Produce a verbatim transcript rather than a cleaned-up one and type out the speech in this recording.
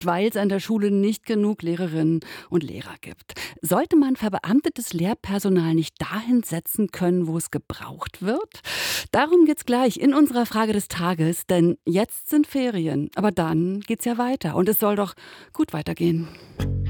weil es an der Schule nicht genug Lehrerinnen und Lehrer gibt. Sollte man verbeamtetes Lehrpersonal nicht dahin setzen können, wo es gebraucht wird? Darum geht's gleich in unserer Frage des Tages, denn jetzt sind Ferien, aber dann geht's ja weiter und es soll doch gut weitergehen.